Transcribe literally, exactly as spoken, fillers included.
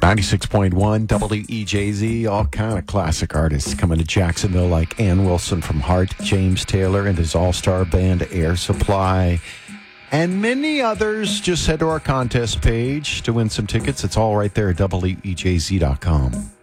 ninety-six point one W E J Z, all kind of classic artists coming to Jacksonville like Ann Wilson from Heart, James Taylor and his all-star band Air Supply, and many others. Just head to our contest page to win some tickets. It's all right there at W E J Z dot com.